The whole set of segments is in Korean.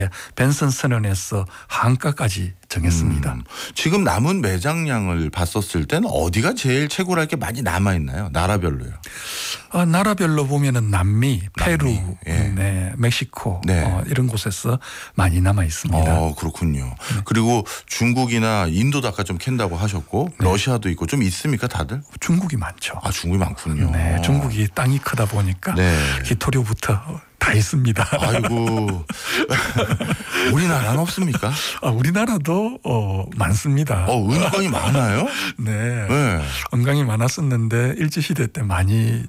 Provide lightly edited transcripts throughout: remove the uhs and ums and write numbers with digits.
벤슨 선언에서 한가까지 정했습니다. 지금 남은 매장량을 봤었을 때는 어디가 제일 최고랄 게 많이 남아 있나요? 나라별로요. 나라별로 보면은 남미, 페루, 예. 네, 멕시코 네. 이런 곳에서 많이 남아 있습니다. 그렇군요. 그리고 중국이나 인도도 아까 좀 캔다고 하셨고 러시아도 있고 좀 있습니까 다들? 중국이 많죠. 중국이 많군요. 네, 중국이 땅이 크다 보니까 네. 기토류부터 다 있습니다. 아이고 우리나라는 없습니까? 우리나라도 많습니다. 은광이 많아요? 네. 네. 은광이 많았었는데 일제시대 때 많이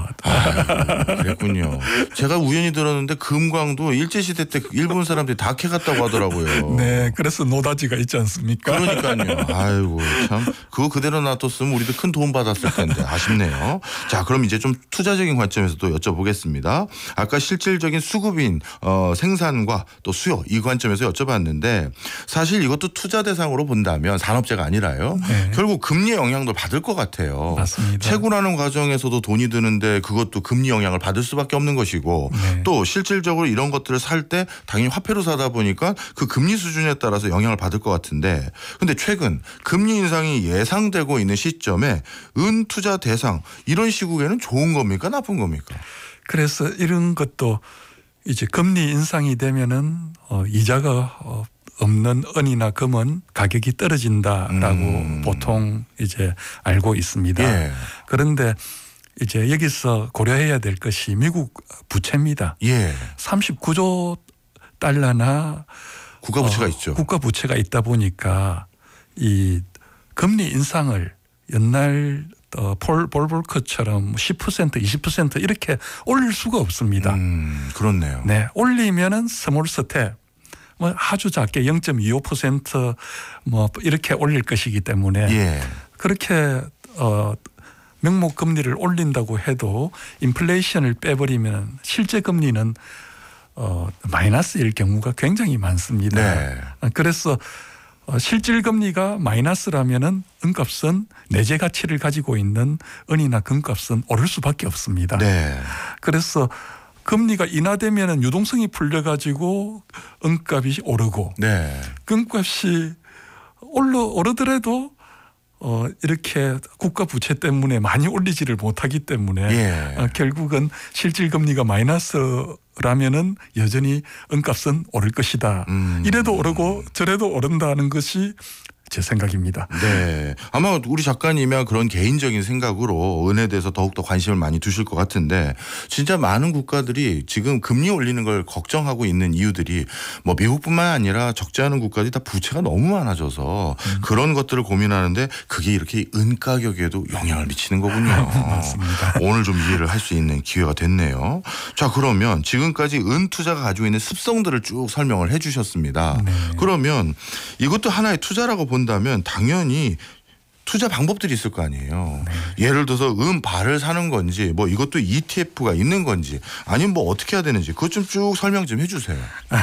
그랬군요. 제가 우연히 들었는데 금광도 일제시대 때 일본 사람들이 다 캐갔다고 하더라고요. 네, 그래서 노다지가 있지 않습니까? 그러니까요. 아이고 참 그거 그대로 놔뒀으면 우리도 큰 도움 받았을 텐데 아쉽네요. 자, 그럼 이제 좀 투자적인 관점에서 또 여쭤보겠습니다. 아까 실질적인 수급인 생산과 또 수요 이 관점에서 여쭤봤는데 사실 이것도 투자 대상으로 본다면 산업재가 아니라요. 네. 결국 금리 영향도 받을 것 같아요. 맞습니다. 채굴하는 과정에서도 돈이 드는데 그것도 금리 영향을 받을 수밖에 없는 것이고 네. 또 실질적으로 이런 것들을 살 때 당연히 화폐로 사다 보니까 그 금리 수준에 따라서 영향을 받을 것 같은데 근데 최근 금리 인상이 예상되고 있는 시점에 은 투자 대상 이런 시국에는 좋은 겁니까 나쁜 겁니까? 그래서 이런 것도 이제 금리 인상이 되면은 이자가 없는 은이나 금은 가격이 떨어진다라고 보통 이제 알고 있습니다. 예. 그런데 이제 여기서 고려해야 될 것이 미국 부채입니다. 예. 39조 달러나 국가 부채가 있죠. 국가 부채가 있다 보니까 이 금리 인상을 옛날 폴 볼커처럼 10% 20% 이렇게 올릴 수가 없습니다. 그렇네요. 네, 올리면은 스몰 스텝 뭐 아주 작게 0.25% 뭐 이렇게 올릴 것이기 때문에 예. 그렇게 명목 금리를 올린다고 해도 인플레이션을 빼버리면 실제 금리는 마이너스일 경우가 굉장히 많습니다. 네. 그래서 실질 금리가 마이너스라면은 은값은 내재 가치를 가지고 있는 은이나 금값은 오를 수밖에 없습니다. 네. 그래서 금리가 인하되면은 유동성이 풀려가지고 은값이 오르고 네. 금값이 오르더라도 이렇게 국가 부채 때문에 많이 올리지를 못하기 때문에 예. 결국은 실질 금리가 마이너스라면은 여전히 은값은 오를 것이다. 이래도 오르고 저래도 오른다는 것이 제 생각입니다. 네. 아마 우리 작가님이 그런 개인적인 생각으로 은에 대해서 더욱더 관심을 많이 두실 것 같은데 진짜 많은 국가들이 지금 금리 올리는 걸 걱정하고 있는 이유들이 뭐 미국뿐만 아니라 적지 않은 국가들이 다 부채가 너무 많아져서 그런 것들을 고민하는데 그게 이렇게 은 가격에도 영향을 미치는 거군요. 맞습니다. 오늘 좀 이해를 할 수 있는 기회가 됐네요. 자, 그러면 지금까지 은 투자가 가지고 있는 습성들을 쭉 설명을 해 주셨습니다. 네. 그러면 이것도 하나의 투자라고 본다면 당연히 투자 방법들이 있을 거 아니에요. 네. 예를 들어서 은발을 사는 건지 뭐 이것도 ETF가 있는 건지 아니면 뭐 어떻게 해야 되는지 그것 좀 쭉 설명 좀 해 주세요.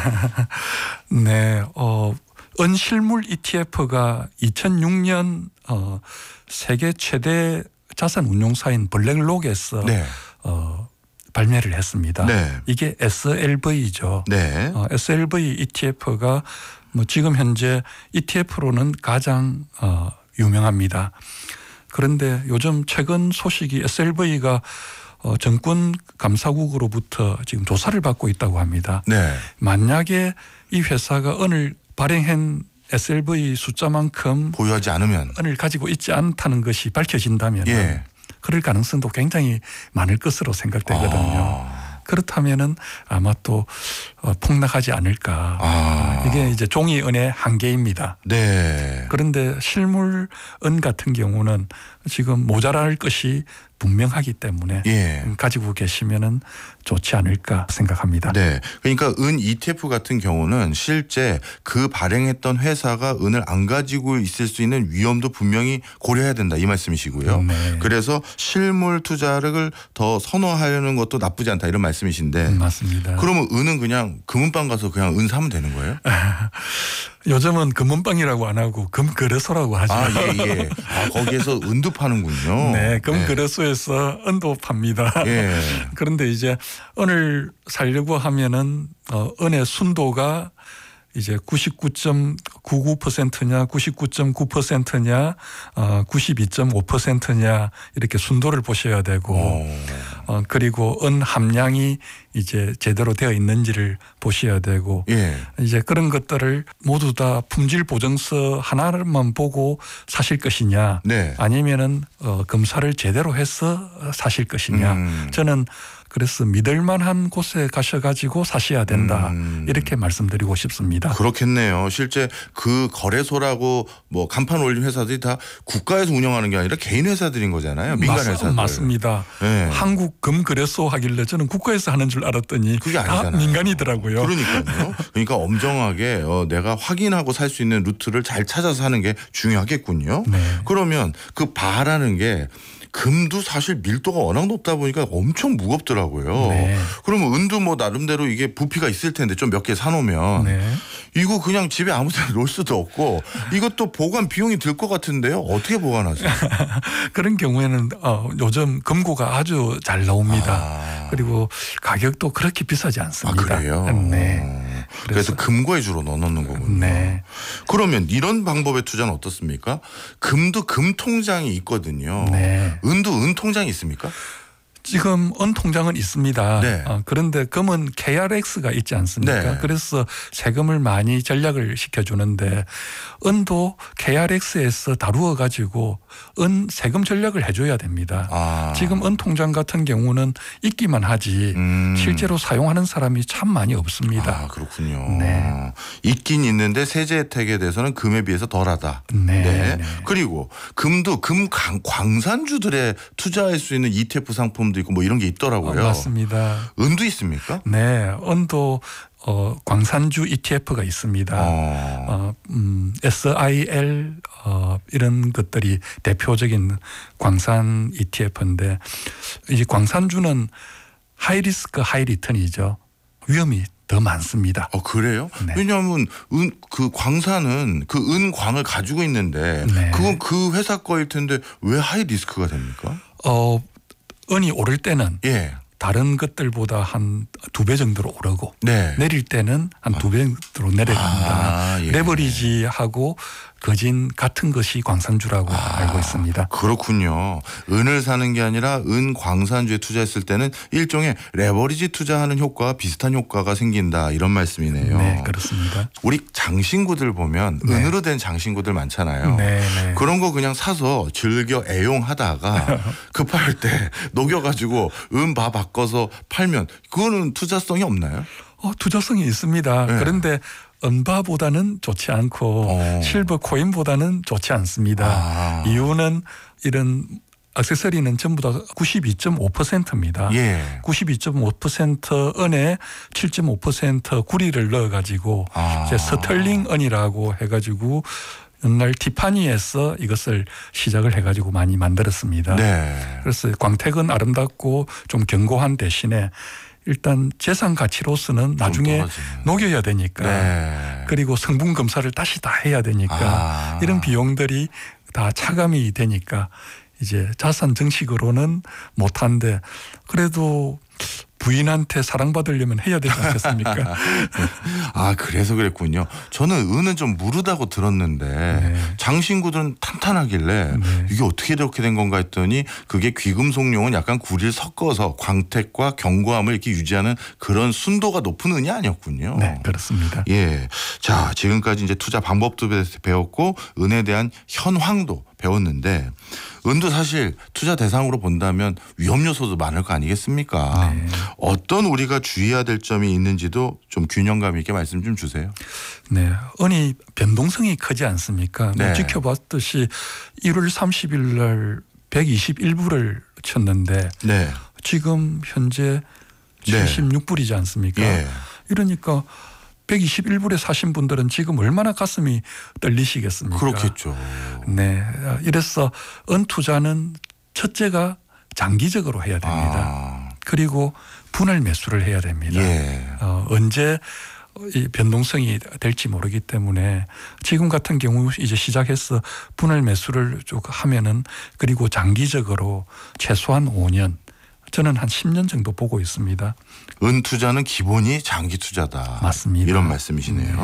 네. 은 실물 ETF가 2006년 세계 최대 자산 운용사인 블랙록에서 네. 발매를 했습니다. 네. 이게 SLV죠. 네. SLV ETF가 뭐 지금 현재 ETF로는 가장 유명합니다. 그런데 요즘 최근 소식이 SLV가 정권 감사국으로부터 지금 조사를 받고 있다고 합니다. 네. 만약에 이 회사가 은을 발행한 SLV 숫자만큼 보유하지 않으면 은을 가지고 있지 않다는 것이 밝혀진다면 예. 그럴 가능성도 굉장히 많을 것으로 생각되거든요. 그렇다면은 아마 또 폭락하지 않을까. 이게 이제 종이은의 한계입니다. 네. 그런데 실물 은 같은 경우는 지금 모자랄 것이 분명하기 때문에 예. 가지고 계시면은 좋지 않을까 생각합니다. 네. 그러니까 은 ETF 같은 경우는 실제 그 발행했던 회사가 은을 안 가지고 있을 수 있는 위험도 분명히 고려해야 된다 이 말씀이시고요. 네. 그래서 실물 투자를 더 선호하려는 것도 나쁘지 않다 이런 말씀이신데 맞습니다. 그러면 은은 그냥 금은방 가서 그냥 은 사면 되는 거예요? 요즘은 금은방이라고 안 하고 금거래소라고 하죠. 아, 예. 아, 거기에서 은도 파는군요. 네, 금거래소에서 은도 팝니다. 예. 그런데 이제 은을 살려고 하면은 은의 순도가 이제 99.99%냐 99.9%냐 92.5%냐 이렇게 순도를 보셔야 되고 그리고 은 함량이 이제 제대로 되어 있는지를 보셔야 되고 예. 이제 그런 것들을 모두 다 품질 보증서 하나만 보고 사실 것이냐 네. 아니면은 검사를 제대로 해서 사실 것이냐 저는 그래서 믿을만한 곳에 가셔가지고 사셔야 된다 이렇게 말씀드리고 싶습니다. 그렇겠네요. 실제 그 거래소라고 뭐 간판 올린 회사들이 다 국가에서 운영하는 게 아니라 개인 회사들인 거잖아요. 민간 회사들. 맞습니다. 네. 한국 금거래소 하길래 저는 국가에서 하는 줄 알았더니 그게 다 아니잖아요. 민간이더라고요. 그러니까요. 그러니까 엄정하게 내가 확인하고 살 수 있는 루트를 잘 찾아서 하는 게 중요하겠군요. 네. 그러면 그 바라는 게 금도 사실 밀도가 워낙 높다 보니까 엄청 무겁더라고요. 네. 그러면 은도 뭐 나름대로 이게 부피가 있을 텐데 좀 몇 개 사놓으면 네. 이거 그냥 집에 아무 데나 놓을 수도 없고 이것도 보관 비용이 들 것 같은데요. 어떻게 보관하세요? 그런 경우에는 요즘 금고가 아주 잘 나옵니다. 그리고 가격도 그렇게 비싸지 않습니다. 아, 그래요? 네. 그래서 금고에 주로 넣어놓는 거군요. 네. 그러면 이런 방법의 투자는 어떻습니까? 금도 금 통장이 있거든요. 네. 은도 은 통장이 있습니까? 지금 은 통장은 있습니다. 네. 그런데 금은 KRX가 있지 않습니까? 네. 그래서 세금을 많이 전략을 시켜주는데 은도 KRX에서 다루어 가지고 은 세금 전략을 해줘야 됩니다. 지금 은 통장 같은 경우는 있기만 하지 실제로 사용하는 사람이 참 많이 없습니다. 아, 그렇군요. 네. 있긴 있는데 세제 혜택에 대해서는 금에 비해서 덜하다. 네. 그리고 금도 광산주들에 투자할 수 있는 ETF 상품도 있고 뭐 이런 게 있더라고요. 맞습니다. 은도 있습니까? 네, 은도 광산주 ETF가 있습니다. SIL 이런 것들이 대표적인 광산 ETF인데 이 광산주는 하이 리스크 하이 리턴이죠. 위험이 더 많습니다. 그래요? 네. 왜냐하면 그 광산은 그 은광을 가지고 있는데 네. 그건 그 회사 거일 텐데 왜 하이 리스크가 됩니까? 은이 오를 때는 예. 다른 것들보다 한 2배 정도로 오르고 네. 내릴 때는 한 2배 정도로 내려갑니다. 예. 레버리지하고 거진 같은 것이 광산주라고 알고 있습니다. 그렇군요. 은을 사는 게 아니라 은 광산주에 투자했을 때는 일종의 레버리지 투자하는 효과와 비슷한 효과가 생긴다 이런 말씀이네요. 네, 그렇습니다. 우리 장신구들 보면 네. 은으로 된 장신구들 많잖아요. 네, 네. 그런 거 그냥 사서 즐겨 애용하다가 급할 때 녹여가지고 은 바꿔서 팔면 그거는 투자성이 없나요? 투자성이 있습니다. 네. 그런데 은바보다는 좋지 않고 실버 코인보다는 좋지 않습니다. 이유는 이런 액세서리는 전부 다 92.5%입니다. 예. 92.5% 은에 7.5% 구리를 넣어가지고 이제 스털링 은이라고 해가지고 옛날 티파니에서 이것을 시작을 해가지고 많이 만들었습니다. 네. 그래서 광택은 아름답고 좀 견고한 대신에 일단 재산 가치로서는 나중에 녹여야 되니까 네. 그리고 성분 검사를 다시 다 해야 되니까 이런 비용들이 다 차감이 되니까 이제 자산 증식으로는 못한데 그래도 부인한테 사랑받으려면 해야 되지 않겠습니까? 그래서 그랬군요. 저는 은은 좀 무르다고 들었는데 네. 장신구들은 탄탄하길래 이게 어떻게 이렇게 된 건가 했더니 그게 귀금속용은 약간 구리를 섞어서 광택과 견고함을 이렇게 유지하는 그런 순도가 높은 은이 아니었군요. 네, 그렇습니다. 예. 자, 지금까지 이제 투자 방법도 배웠고 은에 대한 현황도 배웠는데 은도 사실 투자 대상으로 본다면 위험 요소도 많을 거 아니겠습니까? 네. 어떤 우리가 주의해야 될 점이 있는지도 좀 균형감 있게 말씀 좀 주세요. 네, 은이 변동성이 크지 않습니까? 네. 지켜봤듯이 1월 30일 날 121불을 쳤는데 네. 지금 현재 네. 76불이지 않습니까? 예. 이러니까 121불에 사신 분들은 지금 얼마나 가슴이 떨리시겠습니까? 그렇겠죠. 네, 이래서 은 투자는 첫째가 장기적으로 해야 됩니다. 그리고 분할 매수를 해야 됩니다. 예. 언제 이 변동성이 될지 모르기 때문에 지금 같은 경우 이제 시작해서 분할 매수를 쭉 하면은 그리고 장기적으로 최소한 5년 저는 한 10년 정도 보고 있습니다. 은 투자는 기본이 장기 투자다. 맞습니다. 이런 말씀이시네요.